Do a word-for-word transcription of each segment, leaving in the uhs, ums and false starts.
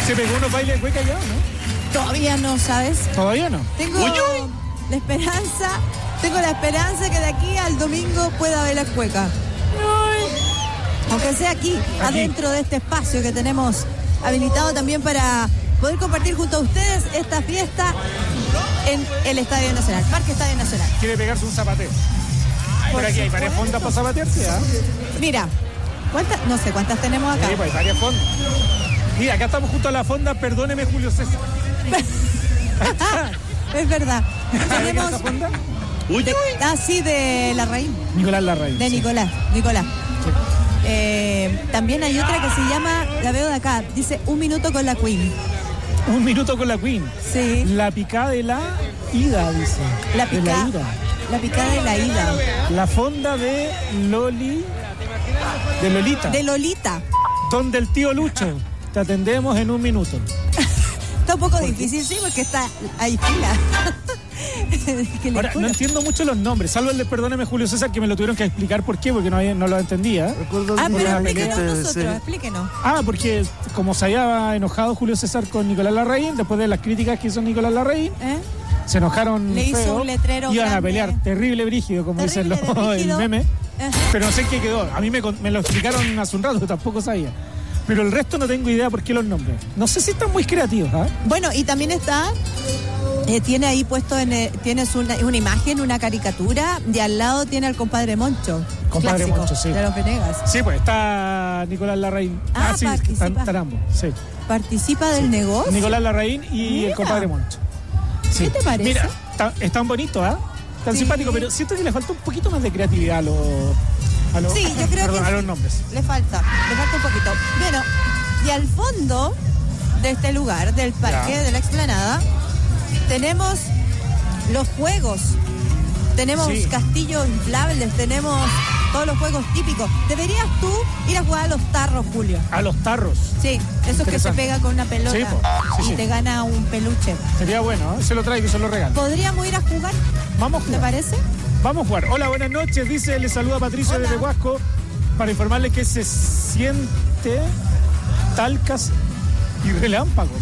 ¿Se pegó unos bailes de cueca ya o no? Todavía no, ¿sabes? Todavía no. Tengo uy, uy. la esperanza, tengo la esperanza que de aquí al domingo pueda bailar cueca. Uy. Aunque sea aquí, aquí, adentro de este espacio que tenemos habilitado también para poder compartir junto a ustedes esta fiesta en el Estadio Nacional, Parque Estadio Nacional. ¿Quiere pegarse un zapateo? Por aquí hay varias fondas para zapatearse, ¿eh? Mira, ¿cuántas? No sé cuántas tenemos acá. Sí, pues hay varias fondas. Mira, acá estamos junto a la fonda, perdóneme Julio César. Es verdad. Tenemos esa fonda? Uy, de, ah, sí, de Larraín. Nicolás Larraín. De sí. Nicolás, Nicolás. Sí. Eh, también hay otra que se llama, la veo de acá, dice Un minuto con la Queen. Un minuto con la Queen. Sí. La picada de la ida, dice. La picada. La picada de la ida. La fonda de Loli. De Lolita. De Lolita. Donde el tío Lucho. Te atendemos en un minuto. Está un poco difícil, sí, porque está ahí fila. Ahora, no entiendo mucho los nombres, salvo el de perdóneme Julio César, que me lo tuvieron que explicar por qué, porque no, no lo entendía. Ah, pero explíquenos nosotros, sí. explíquenos. Ah, porque como se había enojado Julio César con Nicolás Larraín, después de las críticas que hizo Nicolás Larraín, ¿Eh? se enojaron Le hizo feo, un letrero iban grande. a pelear, terrible brígido, como terrible dicen los, el meme. Uh-huh. Pero no sé en qué quedó, a mí me, me lo explicaron hace un rato, tampoco sabía. Pero el resto no tengo idea por qué los nombres. No sé si están muy creativos, ¿eh? Bueno, y también está... Eh, tiene ahí puesto, en eh, tienes una, una imagen, una caricatura, y al lado tiene al compadre Moncho. Compadre clásico, Moncho, sí. De los Venegas. Sí, pues está Nicolás Larraín. Ah, ah sí, participa. están, están ambos, sí. ¿Participa del sí. negocio? Nicolás Larraín y Mira. el compadre Moncho. Sí. ¿Qué te parece? Mira, está, es tan bonito, ¿ah? ¿eh? Tan sí. simpático, pero siento que le falta un poquito más de creatividad a los... A los, sí, yo creo perdón, que a los sí. nombres. Le falta, le falta un poquito. Bueno, y al fondo de este lugar, del parque, ya. de la explanada, tenemos los juegos. Tenemos sí. castillos inflables, tenemos todos los juegos típicos. Deberías tú ir a jugar a los tarros, Julio. ¿A los tarros? Sí, esos que se pega con una pelota sí, sí, y sí. te gana un peluche. Sería bueno, ¿eh? Se lo traigo y se lo regalo. ¿Podríamos ir a jugar? Vamos a jugar. ¿Te parece? Vamos a jugar. Hola, buenas noches. Dice, le saluda Patricio desde Huasco para informarle que se siente talcas y relámpagos.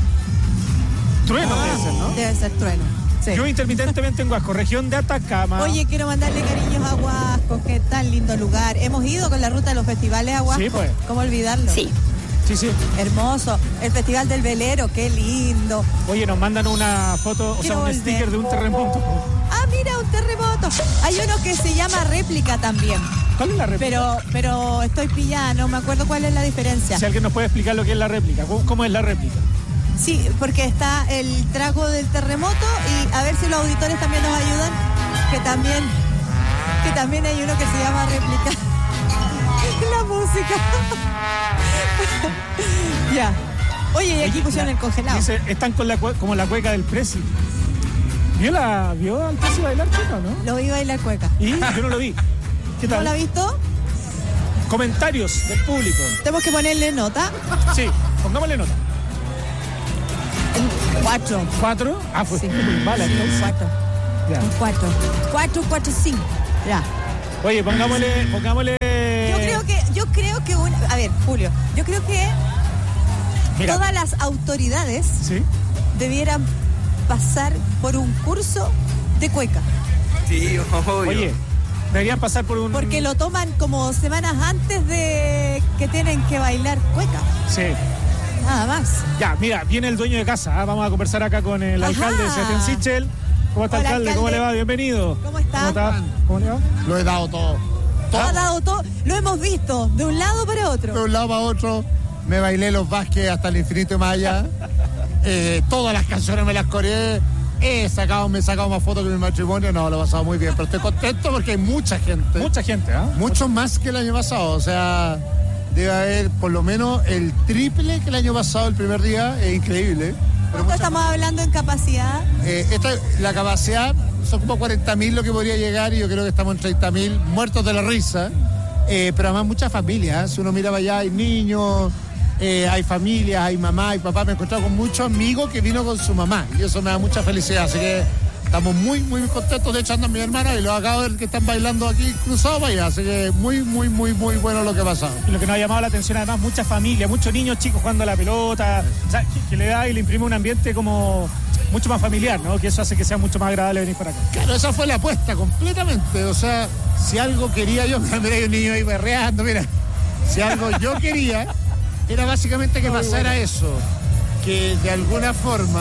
Trueno ah, debe ser, ¿no? Debe ser trueno. Sí. Yo intermitentemente en Huasco, región de Atacama. Oye, quiero mandarle cariños a Huasco, qué tan lindo lugar. Hemos ido con la ruta de los festivales a Huasco. Sí, pues. ¿Cómo olvidarlo? Sí. Sí, sí. Hermoso. El Festival del Velero, qué lindo. Oye, nos mandan una foto, o quiero sea, un volver. sticker de un terremoto. Ah, mira, un terremoto. Hay uno que se llama réplica también. ¿Cuál es la réplica? Pero, pero estoy pillada, no me acuerdo cuál es la diferencia. Si alguien nos puede explicar lo que es la réplica, ¿cómo, cómo es la réplica? Sí, porque está el trago del terremoto y a ver si los auditores también nos ayudan, que también, que también hay uno que se llama réplica. La música. Ya. Oye, y aquí pusieron el congelado. Dice, están con la, como la cueca del Prezi. ¿Vio, la, ¿Vio al Prezi bailar cueca, no? Lo vi bailar cueca. ¿Y? Yo no lo vi. ¿Qué tal? ¿No lo has visto? Comentarios del público. Tenemos que ponerle nota. Sí, pongámosle nota. Cuatro. ¿Cuatro? Ah, pues sí. Muy mala. Sí, un cuatro. Ya. Un cuatro. Cuatro, cuatro, cinco. Ya. Oye, pongámosle, pongámosle... Yo creo que, yo creo que un... A ver, Julio, yo creo que Mira. todas las autoridades ¿Sí? debieran pasar por un curso de cueca. Sí, obvio. Oye, deberían pasar por un... Porque lo toman como semanas antes de que tienen que bailar cueca. Sí. Nada más. Ya, mira, viene el dueño de casa. ¿eh? Vamos a conversar acá con el Ajá. alcalde de Sebastián Sichel. ¿Cómo está, Hola, alcalde? alcalde? ¿Cómo le va? Bienvenido. ¿Cómo está? ¿Cómo está? ¿Cómo le va? Lo he dado todo. Todo ha dado todo. Lo hemos visto de un lado para otro. De un lado para otro. Me bailé los Vázquez hasta el infinito y más allá. Eh, todas las canciones me las coreé. He sacado, me he sacado más fotos que mi matrimonio. No, lo he pasado muy bien. Pero estoy contento porque hay mucha gente. Mucha gente, ¿ah? ¿eh? Mucho más que el año pasado. O sea, debe haber por lo menos el triple que el año pasado, el primer día. Es increíble. ¿Cuánto estamos hablando en capacidad? Eh, esta, la capacidad son como cuarenta mil lo que podría llegar y yo creo que estamos en treinta mil muertos de la risa. Eh, pero además muchas familias. ¿eh? Si uno mira para allá, hay niños, eh, hay familias, hay mamá, hay papá. Me he encontrado con muchos amigos que vino con su mamá y eso me da mucha felicidad. Así que estamos muy, muy contentos. De hecho, andan mi hermana y los acabo de ver que están bailando aquí cruzados para allá. Así que muy, muy, muy, muy bueno lo que ha pasado. Y lo que nos ha llamado la atención, además, muchas familias, muchos niños chicos jugando a la pelota, o sea, que, que le da y le imprime un ambiente como mucho más familiar, ¿no? Que eso hace que sea mucho más agradable venir para acá. Claro, esa fue la apuesta completamente. O sea, si algo quería yo, mira, hay un niño ahí berreando, mira. Si algo yo quería, era básicamente que pasara eso. Que de alguna forma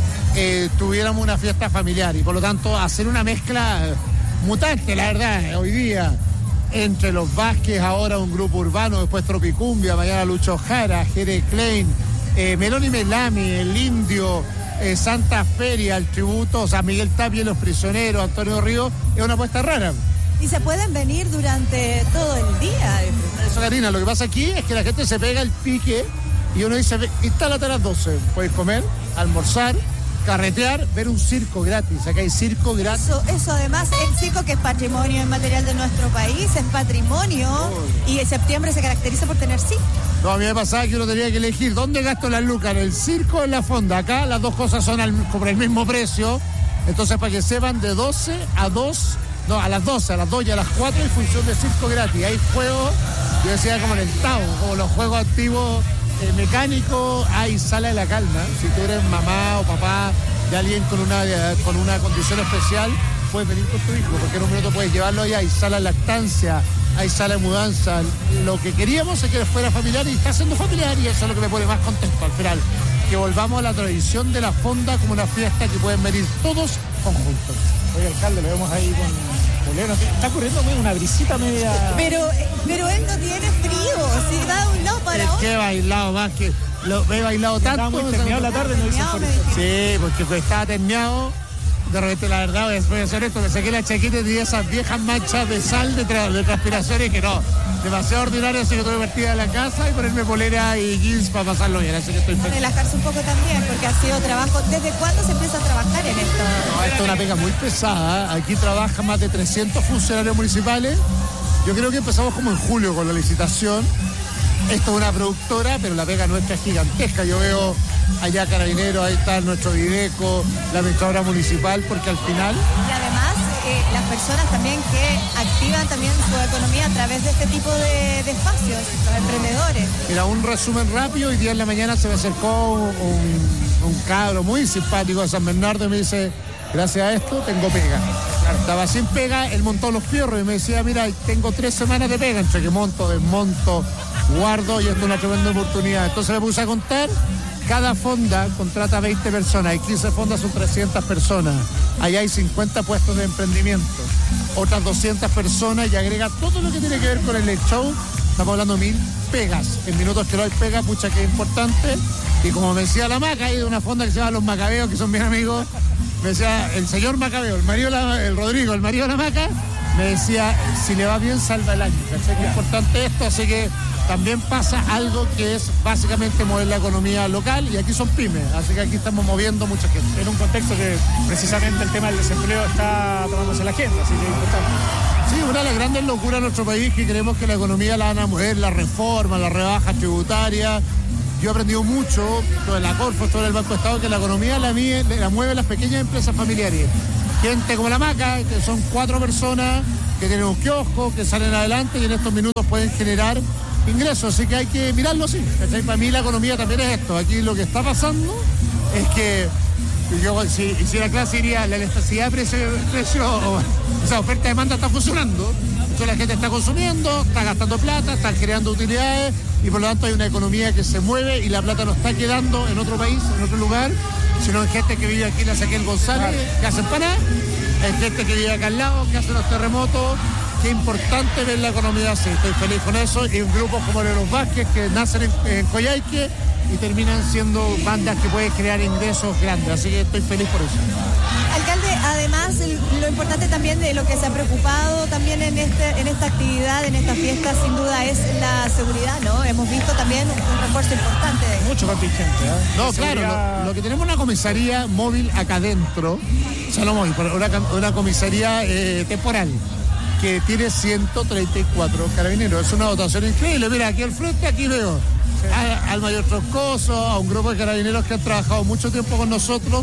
eh, tuviéramos una fiesta familiar y por lo tanto hacer una mezcla mutante, la verdad, hoy día, entre los Vázquez, ahora un grupo urbano, después Tropicumbia, mañana Lucho Jara, Jere Klein, eh, Meloni Melami, El Indio, eh, Santa Feria, el tributo, o sea, Miguel Tapia y Los Prisioneros, Antonio Ríos, es una apuesta rara. Y se pueden venir durante todo el día. Eso, Karina, lo que pasa aquí es que la gente se pega el pique y uno dice, instálate a las doce, puedes comer, almorzar, carretear, ver un circo gratis. Acá hay circo gratis. Eso, eso además, el circo, que es patrimonio inmaterial de nuestro país, es patrimonio, oh. Y septiembre se caracteriza por tener circo. No, a mí me pasaba que uno tenía que elegir dónde gasto las lucas, en el circo o en la fonda. Acá las dos cosas son al, por el mismo precio. Entonces, para que sepan, de doce a dos, no, a las doce, a las dos y a las cuatro hay función de circo gratis. Hay juegos, yo decía como en el Tao, como los juegos activos eh, mecánicos, hay sala de la calma. Si tú eres mamá o papá de alguien con una, con una condición especial, puedes venir con tu hijo, porque en un minuto puedes llevarlo allá. Hay sala de lactancia, hay sala de mudanza. Lo que queríamos es que fuera familiar y está siendo familiar, y eso es lo que me pone más contento al final. Que volvamos a la tradición de la fonda como una fiesta que pueden venir todos conjuntos. Oye, alcalde, lo vemos ahí con bolero. Está corriendo una brisita media. Pero, pero él no tiene frío, si va de un lado para otro. Es que he bailado más que. Lo he bailado tanto. Estaba muy terminado la tarde, no dicen por eso. Sí, porque estaba terminado. De repente, la verdad, voy a ser esto, me saqué la chaqueta y tenía esas viejas manchas de sal de, tra de transpiración y que no, demasiado ordinario, así que tuve partida de la casa y ponerme polera y jeans para pasarlo bien, así que estoy feliz. Relajarse un poco también, porque ha sido trabajo. ¿Desde cuándo se empieza a trabajar en esto? No, esto es una pega muy pesada. Aquí trabajan más de trescientos funcionarios municipales. Yo creo que empezamos como en julio con la licitación. Esto es una productora, pero la pega nuestra es gigantesca. Yo veo allá Carabineros, ahí está nuestro Videco, la administradora municipal, porque al final... Y además, eh, las personas también que activan también su economía a través de este tipo de, de espacios, los emprendedores. Mira, un resumen rápido. Hoy día en la mañana se me acercó un, un, un cabro muy simpático de San Bernardo y me dice, gracias a esto tengo pega. Claro, estaba sin pega, él montó los fierros y me decía, mira, tengo tres semanas de pega, entre que monto, desmonto, guardo, y esto es una tremenda oportunidad. Entonces me puse a contar, cada fonda contrata veinte personas, y quince fondas son trescientas personas. Allá hay cincuenta puestos de emprendimiento, otras doscientas personas, y agrega todo lo que tiene que ver con el show. Estamos hablando de mil pegas. En minutos que no hay pega, pucha, que es importante. Y como me decía la Maca, hay de una fonda que se llama Los Macabeos, que son mis amigos, me decía el señor Macabeo, el marido, la, el Rodrigo, el marido de la Maca, me decía, si le va bien, salva el año. ¿Cachai? Que es importante esto, así que también pasa algo que es básicamente mover la economía local, y aquí son pymes, así que aquí estamos moviendo mucha gente. En un contexto que precisamente el tema del desempleo está tomándose la agenda, así que es importante. Sí, una de las grandes locuras de nuestro país, que creemos que la economía la van a mover, la reforma, la rebaja tributaria. Yo he aprendido mucho, todo en la Corfo, todo en el Banco de Estado, que la economía la, mide, la mueve las pequeñas empresas familiares. Gente como la Maca, que son cuatro personas que tienen un kiosco, que salen adelante y en estos minutos pueden generar ingresos, así que hay que mirarlo así. ¿Cachai? Para mí la economía también es esto. Aquí lo que está pasando es que yo, si hiciera clase, diría la elasticidad de precio, precio o, o sea, oferta y demanda está funcionando. Entonces la gente está consumiendo, está gastando plata, está creando utilidades, y por lo tanto hay una economía que se mueve y la plata no está quedando en otro país, en otro lugar, sino en gente que vive aquí en la Ezequiel González, que hace empanadas, hay gente que vive acá al lado, que hace los terremotos. Qué importante ver la economía así, estoy feliz con eso, y grupos como Los Vázquez, que nacen en, en Coyhaique y terminan siendo bandas que pueden crear ingresos grandes, así que estoy feliz por eso. Alcalde, además, el, lo importante también de lo que se ha preocupado también en este en esta actividad, en esta fiesta, sin duda es la seguridad, ¿no? Hemos visto también un refuerzo importante. De... Mucho contingente, ¿eh? No, claro, lo, lo que tenemos es una comisaría móvil acá adentro, o sea, no móvil, una, una comisaría eh, temporal, que tiene ciento treinta y cuatro carabineros. Es una dotación increíble. Mira, aquí al frente, aquí veo sí. a, al mayor Troncoso, a un grupo de carabineros que han trabajado mucho tiempo con nosotros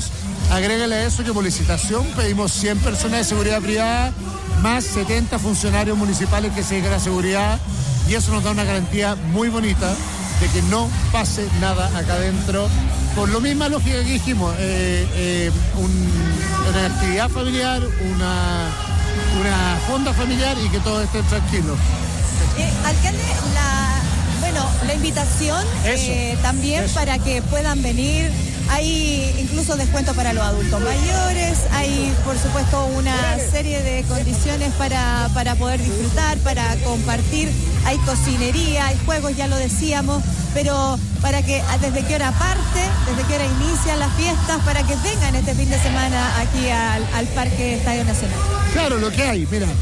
Agrégale a eso que por licitación pedimos cien personas de seguridad privada, más setenta funcionarios municipales que se dedican a la seguridad, y eso nos da una garantía muy bonita de que no pase nada acá adentro. Por lo misma lógica que dijimos, eh, eh, un, una actividad familiar, una, una fonda familiar y que todos estén tranquilos. Eh, alcalde, la, bueno, la invitación eh, también eso. Para que puedan venir. Hay incluso descuento para los adultos mayores, hay por supuesto una serie de condiciones para, para poder disfrutar, para compartir, hay cocinería, hay juegos, ya lo decíamos, pero para que desde qué hora parte, desde qué hora inician las fiestas, para que vengan este fin de semana aquí al, al Parque Estadio Nacional. Claro, lo que hay, mira,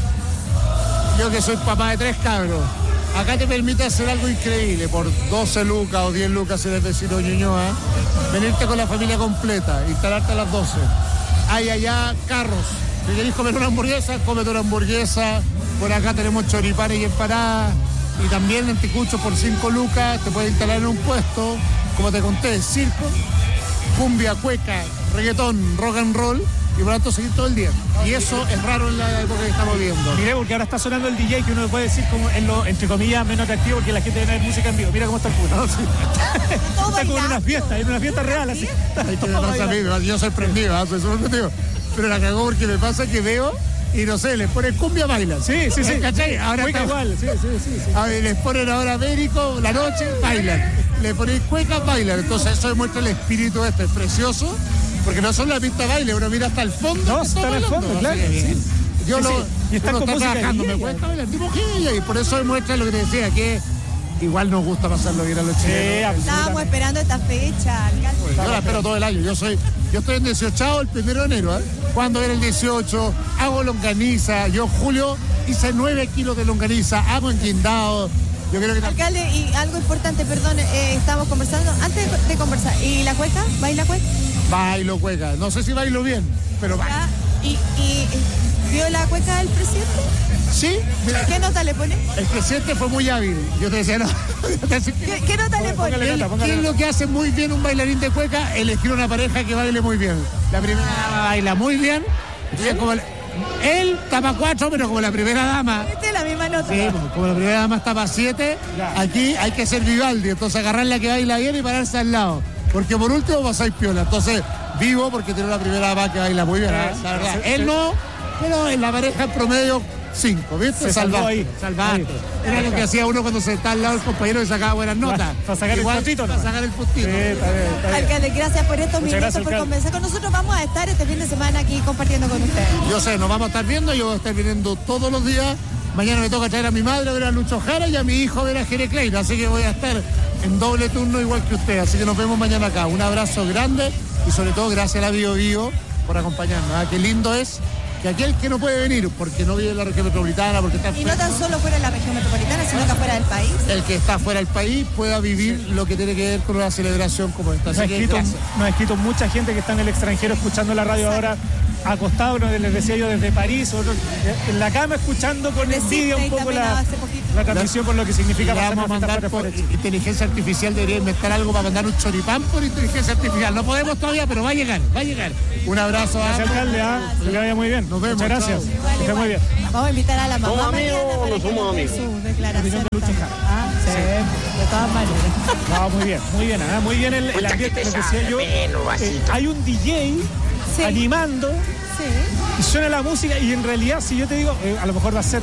yo que soy papá de tres cabros, acá te permite hacer algo increíble por doce lucas o diez lucas si eres vecino de Ñuñoa, venirte con la familia completa, instalarte a las doce. Hay allá carros, si querés comer una hamburguesa, cómete una hamburguesa. Por acá tenemos choripanes y empanadas, y también en Ticucho por cinco lucas te puedes instalar en un puesto, como te conté, circo, cumbia, cueca, reggaetón, rock and roll, y por lo tanto seguir todo el día. Y eso es raro en la época que estamos viendo. Mire, porque ahora está sonando el D J, que uno puede decir como en lo, entre comillas, menos atractivo, porque la gente viene a ver música en vivo. Mira cómo está el puro. No, sí. Está como en una fiesta, en una fiesta real. Así. Ay, ¿qué me pasa a mí? Yo sorprendido, ¿eh? soy sorprendido. Pero la cagó porque me pasa que veo y no sé, les ponen cumbia, bailan. Sí, sí, sí. ¿Cachai? Ahora está igual. Sí, sí, sí, sí. A ver, les ponen ahora Américo, la noche, bailan. Le ponen cuecas, bailan. Entonces eso demuestra el espíritu este, es precioso. Porque no son la pista de baile, uno mira hasta el fondo. No, está en el fondo, claro. Sí. Yo sí, lo, sí. Y están uno con está música trabajando, me cuesta bailar tipo que y por eso demuestra lo que te decía, que igual nos gusta pasarlo bien a los chilenos. Sí, estábamos esperando esta fecha, alcalde. Yo la espero todo el año, yo soy, yo estoy en dieciocho el primero de enero, ¿eh? Cuando era el dieciocho, hago longaniza, yo en julio hice nueve kilos de longaniza, hago enguindado. Yo creo que alcalde, y algo importante, perdón, eh, estábamos conversando, antes de conversar, ¿y la cueca? ¿Baila cueca? Bailo cueca, no sé si bailo bien, pero bailo. ¿Y, y vio la cueca del presidente? Sí. Mira, ¿qué nota le pone? El presidente fue muy hábil, yo te decía, no. ¿Qué, ¿Qué nota le pone? Él, ¿Qué es lo que hace muy bien un bailarín de cueca? Elegir una pareja que baile muy bien. La primera dama baila muy bien, como el, él tapa cuatro, pero como la primera dama. Esta es la misma nota. Sí, como la primera dama tapa siete, aquí hay que ser Vivaldi, entonces agarrar la que baila bien y pararse al lado. Porque por último pasáis piola. Entonces, vivo porque tiene la primera dama que baila muy bien, ¿eh? La verdad. Sí, sí, él no, pero en la pareja en promedio cinco, ¿viste? Se salvaste. Salvaste. Era lo que hacía uno cuando se está al lado del compañero y sacaba buenas notas. Para sacar Igual, el puntito. Para sacar el puntito. Sí, está bien, está bien. Alcalde, gracias por estos Muchas minutos, gracias, por alcalde. conversar con nosotros. Vamos a estar este fin de semana aquí compartiendo con ustedes. Yo sé, nos vamos a estar viendo, yo voy a estar viniendo todos los días. Mañana me toca traer a mi madre a ver a Lucho Jara y a mi hijo a ver a Jere Klein, así que voy a estar en doble turno igual que usted, así que nos vemos mañana acá. Un abrazo grande y sobre todo gracias a la Bio Bio por acompañarnos. ¿Ah? Qué lindo es que aquel que no puede venir porque no vive en la región metropolitana, porque está y no tan solo fuera de la región metropolitana, sino que fuera del país. El que está fuera del país pueda vivir lo que tiene que ver con una celebración como esta. Nos ha escrito, nos ha escrito mucha gente que está en el extranjero escuchando la radio ahora. Acostado, ¿no? Les decía yo, desde París, otro, en la cama escuchando con envidia un poco la, la transmisión por lo que significa pasar. Vamos a mandar por inteligencia artificial, debería inventar algo para mandar un choripán por inteligencia artificial. No podemos todavía, pero va a llegar, va a llegar. Un abrazo. Gracias, alcalde, ¿eh? Que vaya muy bien. Nos vemos. Muchas gracias. Igual, que igual. Muy bien. Vamos a invitar a la mamá. ¿Somos amigos o no somos amigos? Su declaración. De Lucho Jara. Ah, sí, sí, de todas maneras. No, muy bien, muy bien, ¿eh? Muy bien el, el ambiente, les decía yo. Eh, hay un D J sí. animando. Sí. Y suena la música y en realidad si yo te digo, eh, a lo mejor va a ser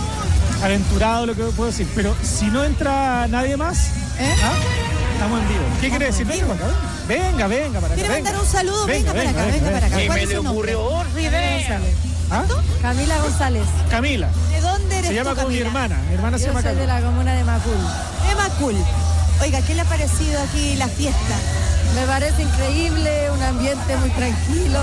aventurado lo que puedo decir, pero si no entra nadie más, ¿eh? ¿Ah? Estamos en vivo. ¿Qué quiere decir? Venga para acá, venga, venga para acá. ¿Quiere mandar un saludo? Venga, venga para acá, venga, venga para acá. Y me le ocurrió otra idea. ¿Ah? Camila González. Camila. ¿De dónde eres Se llama tú, como mi Camila? hermana. Mi hermana Yo se llama soy Camila. de la comuna de Macul. De Macul. Oiga, ¿qué le ha parecido aquí la fiesta? Me parece increíble, un ambiente muy tranquilo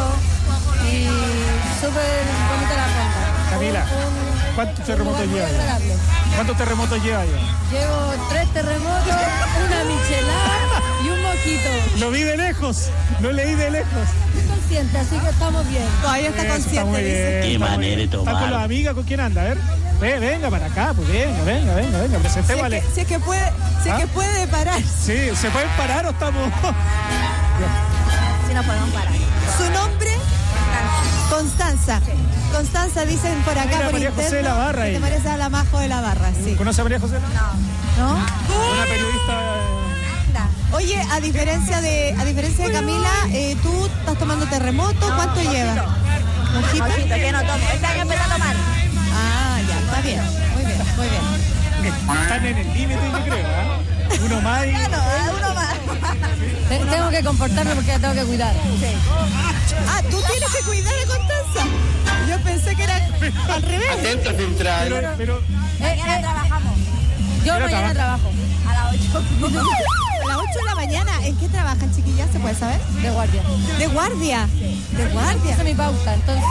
y súper bonita la ronda. Camila, Un- ¿cuántos terremotos un lugar muy lleva ya? agradable. ¿Cuántos terremotos lleva ya? Llevo tres terremotos, una michelada y un mojito. Lo vi de lejos, lo leí de lejos. Estoy consciente, así que estamos bien. Todavía está Eso consciente, muy dice. bien, Qué está muy manera bien. de tomar. ¿Está con las amigas? ¿Con quién anda? A ver. Ve, venga para acá, pues venga, venga, venga, venga. Si Presentemos es, al- que, si es que puede, si es ¿Ah? que puede parar. Sí, ¿se pueden parar o estamos...? Sí, así nos podemos parar. ¿Su nombre? Constanza. Constanza, dicen por acá, Mira, por María interno, José de la Barra, que te ella. parece a la Majo de la Barra, sí. ¿Conoce a María José? No. ¿No? Una periodista. Anda. Oye, a diferencia de a diferencia de Camila, eh, tú estás tomando terremoto, ¿cuánto llevas? ¿Mojito? Mojito, que no tomo. Este año empecé a tomar. Ah, ya, está bien. Muy bien, muy bien. Están en el límite, yo creo. ¿eh? Uno más y. Bueno, uno más. Te- Tengo que comportarme porque la tengo que cuidar. Ah, tú tienes que cuidar a Constanza. Yo pensé que era al revés. Atento central. Pero, pero Mañana trabajamos Yo Pero mañana trabajo a las ocho. A las ocho de la mañana, ¿en qué trabajan, chiquillas? ¿Se puede saber? de guardia. De guardia. De guardia. Esa es mi pauta, entonces.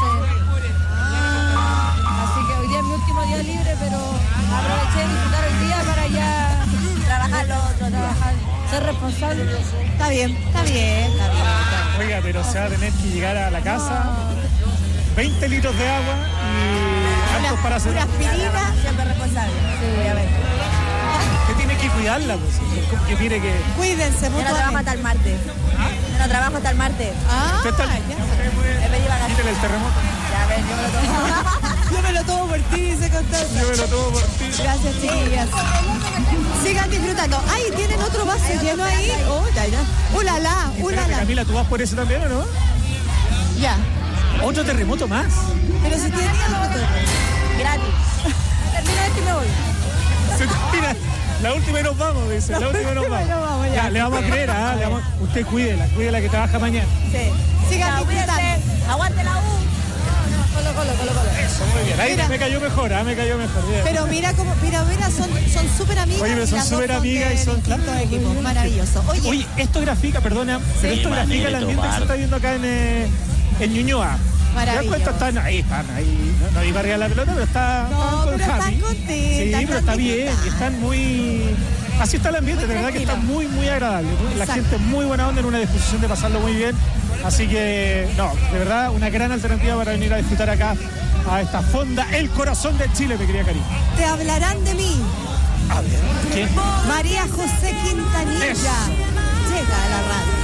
Así que hoy día es mi último día libre, pero aproveché de disfrutar el día para ya Trabajar lo otro, trabajar, ser responsable. Está bien, está bien, está bien. oiga, pero se va a tener que llegar a la casa, veinte litros de agua y hartos para hacer. Una aspirina. Siempre responsable. Obviamente. Que tiene que cuidarla, pues. Que tiene que. Cuídense Yo no trabajo mutuamente. hasta el martes. Yo no trabajo hasta el martes. Ah, ¿Qué tal? ya. He pedido vacaciones. Quítale el terremoto. Ya ven, yo me lo tomo. Yo me lo tomo por ti, dice Constanza. Yo me lo tomo por ti. Gracias, chiquillas. Sigan disfrutando. Ay, tienen otro vaso lleno ahí. Oh, ya, ya. Ulala, Espérate, ulala. Camila, ¿tú vas por ese también o no? Ya. Otro terremoto más. Pero si tienen otro. Gratis. Termino esto y me voy. Se termina. La última y nos vamos, dice. La última y nos vamos. y nos vamos, ya. Ya, le vamos a creer, ¿ah? Le vamos- Usted cuídela, cuídela que trabaja mañana. Sí. Sigan Chao, disfrutando. cuídense. Aguante la U. Colo, colo, colo, colo. Eso, muy bien. Ahí Mira. me cayó mejor, ¿ah? Me cayó mejor. Bien. Pero mira cómo, mira, mira, son son súper amigas. Oye, pero y son las dos súper amigas de y son, distintos claro, equipos. muy bien. Maravilloso. Oye, Oye, esto grafica, perdona, pero esto grafica el ambiente que se está viendo acá en, eh, en Ñuñoa. ¿Te das Maravilloso. cuenta? Están ahí, están ahí. No, no hay para arriba la pelota, pero está, No, están con pero están happy. contentas, Sí, pero están está bien. disfrutando. Y están muy. Así está el ambiente, de verdad que está tranquilo. muy, muy agradable. La Exacto. gente muy buena onda, en una disposición de pasarlo muy bien. Así que, no, de verdad, una gran alternativa para venir a disfrutar acá a esta fonda, el corazón de Chile, mi querida Karina. te hablarán de mí. A ver, ¿qué? María José Quintanilla. Eso.